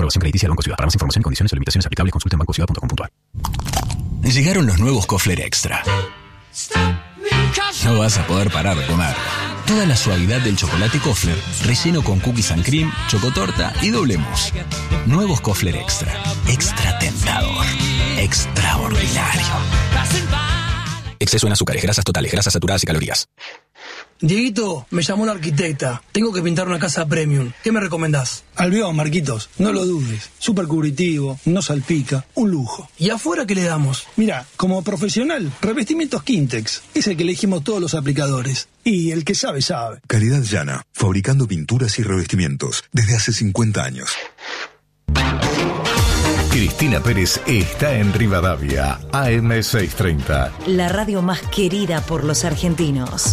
Aprobación crediticia del Banco Ciudad. Para más información, condiciones o limitaciones aplicables, consulte en bancociudad.com.ar. Llegaron los nuevos Kofler Extra. No vas a poder parar de comer. Toda la suavidad del chocolate Kofler, relleno con cookies and cream, chocotorta y doble mousse. Nuevos Kofler Extra. Extra tentador. Extraordinario. Exceso en azúcares, grasas totales, grasas saturadas y calorías. Dieguito, me llamó la arquitecta. Tengo que pintar una casa premium. ¿Qué me recomendás? Albión, Marquitos. No lo dudes. Súper cubritivo, no salpica. Un lujo. ¿Y afuera qué le damos? Mira, como profesional, revestimientos Quintex. Es el que elegimos todos los aplicadores. Y el que sabe, sabe. Calidad Llana, fabricando pinturas y revestimientos desde hace 50 años. Cristina Pérez está en Rivadavia, AM630. La radio más querida por los argentinos.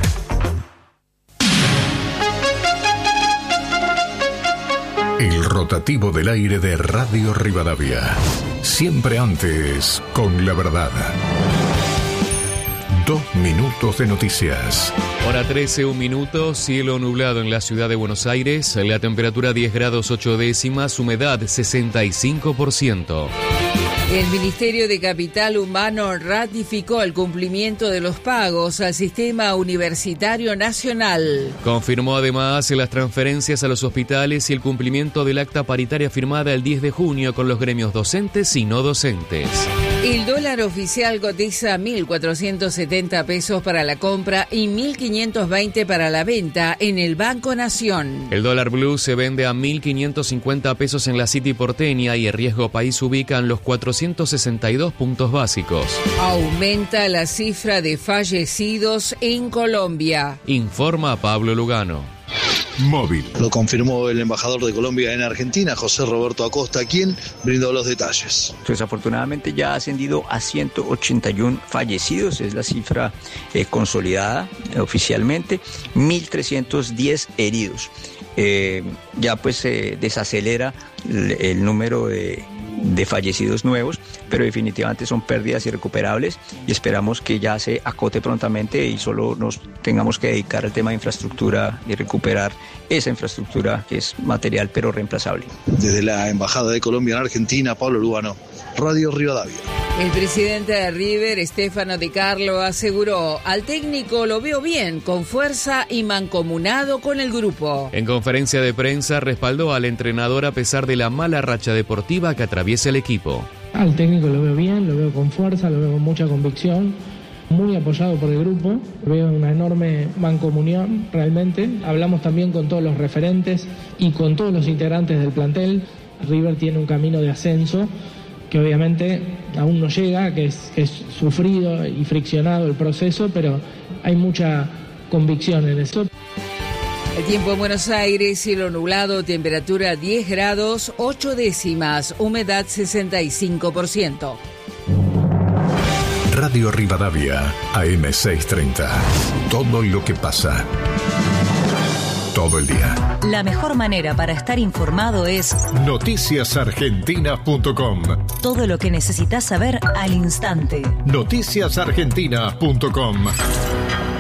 El rotativo del aire de Radio Rivadavia. Siempre antes, con la verdad. 2 minutos de noticias. Hora 13, 1 minuto, cielo nublado en la ciudad de Buenos Aires, la temperatura 10 grados 8 décimas, humedad 65%. El Ministerio de Capital Humano ratificó el cumplimiento de los pagos al Sistema Universitario Nacional. Confirmó además las transferencias a los hospitales y el cumplimiento del acta paritaria firmada el 10 de junio con los gremios docentes y no docentes. El dólar oficial cotiza 1.470 pesos para la compra y 1.520 para la venta en el Banco Nación. El dólar blue se vende a 1.550 pesos en la City porteña y el riesgo país ubica en los 462 puntos básicos. Aumenta la cifra de fallecidos en Colombia. Informa Pablo Lugano. Móvil. Lo confirmó el embajador de Colombia en Argentina, José Roberto Acosta, quien brindó los detalles. Desafortunadamente ya ha ascendido a 181 fallecidos, es la cifra consolidada oficialmente, 1.310 heridos. Ya pues se desacelera el número de fallecidos nuevos, pero definitivamente son pérdidas irrecuperables y esperamos que ya se acote prontamente y solo nos tengamos que dedicar al tema de infraestructura y recuperar esa infraestructura que es material pero reemplazable. Desde la Embajada de Colombia en Argentina, Pablo Lugano, Radio Rivadavia. El presidente de River, Stefano Di Carlo, aseguró: al técnico lo veo bien, con fuerza y mancomunado con el grupo. En conferencia de prensa respaldó al entrenador a pesar de la mala racha deportiva que atraviesa el equipo. Al técnico lo veo bien, lo veo con fuerza, lo veo con mucha convicción, muy apoyado por el grupo, veo una enorme mancomunión realmente. Hablamos también con todos los referentes y con todos los integrantes del plantel. River tiene un camino de ascenso que obviamente aún no llega, que es sufrido y friccionado el proceso, pero hay mucha convicción en eso. El tiempo en Buenos Aires, cielo nublado, temperatura 10 grados 8 décimas, humedad 65%. Radio Rivadavia, AM630. Todo lo que pasa. Todo el día. La mejor manera para estar informado es noticiasargentina.com. Todo lo que necesitas saber al instante. Noticiasargentina.com.